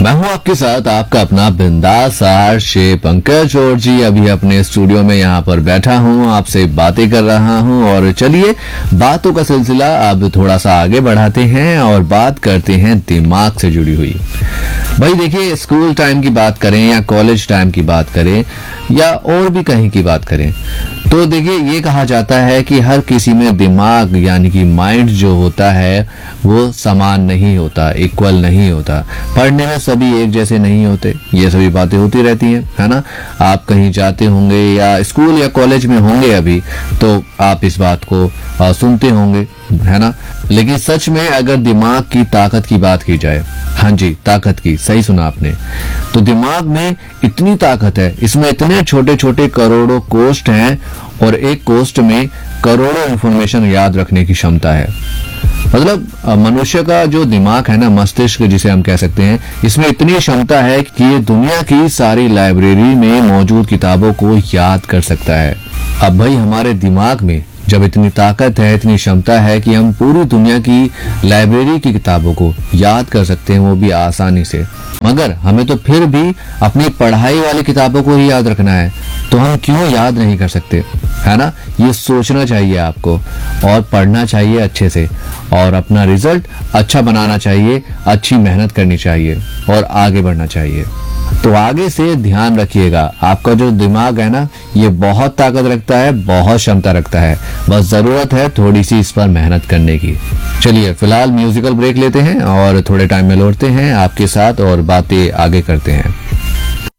मैं हूं आपके साथ आपका अपना बिंदास आरजे पंकज और जी अभी अपने स्टूडियो में यहाँ पर बैठा हूं, आपसे बातें कर रहा हूं। और चलिए बातों का सिलसिला अब थोड़ा सा आगे बढ़ाते हैं और बात करते हैं दिमाग से जुड़ी हुई। भाई देखिए, स्कूल टाइम की बात करें या कॉलेज टाइम की बात करें या और भी कहीं की बात करें तो देखिए ये कहा जाता है कि हर किसी में दिमाग यानी कि माइंड जो होता है वो समान नहीं होता, इक्वल नहीं होता। पढ़ने में सभी एक जैसे नहीं होते, ये सभी बातें होती रहती हैं, है ना। आप कहीं जाते होंगे या स्कूल या कॉलेज में होंगे अभी तो आप इस बात को सुनते होंगे, है ना। लेकिन सच में अगर दिमाग की ताकत की बात की जाए, हाँ जी ताकत की, सही सुना आपने, तो दिमाग में इतनी ताकत है, इसमें इतने छोटे छोटे करोड़ों कोष्ठ हैं और एक कोष्ठ में करोड़ों इंफॉर्मेशन याद रखने की क्षमता है। मतलब मनुष्य का जो दिमाग है ना, मस्तिष्क जिसे हम कह सकते हैं, इसमें इतनी क्षमता है कि ये दुनिया की सारी लाइब्रेरी में मौजूद किताबों को याद कर सकता है। अब भाई हमारे दिमाग में जब इतनी ताकत है, इतनी क्षमता है कि हम पूरी दुनिया की लाइब्रेरी की किताबों को याद कर सकते हैं, वो भी आसानी से, मगर हमें तो फिर भी अपनी पढ़ाई वाली किताबों को ही याद रखना है, तो हम क्यों याद नहीं कर सकते, है ना। ये सोचना चाहिए आपको और पढ़ना चाहिए अच्छे से और अपना रिजल्ट अच्छा बनाना चाहिए, अच्छी मेहनत करनी चाहिए और आगे बढ़ना चाहिए। तो आगे से ध्यान रखिएगा, आपका जो दिमाग है ना ये बहुत ताकत रखता है, बहुत क्षमता रखता है, बस जरूरत है थोड़ी सी इस पर मेहनत करने की। चलिए फिलहाल म्यूजिकल ब्रेक लेते हैं और थोड़े टाइम में लौटते हैं आपके साथ और बातें आगे करते हैं।